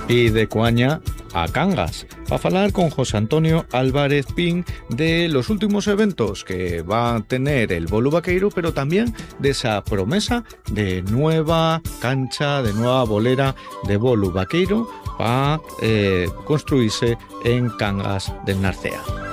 Y de Coaña a Cangas, para hablar con José Antonio Álvarez Pin de los últimos eventos que va a tener el Bolu Vaqueiro, pero también de esa promesa de nueva cancha, de nueva bolera de Bolu Vaqueiro para construirse en Cangas del Narcea.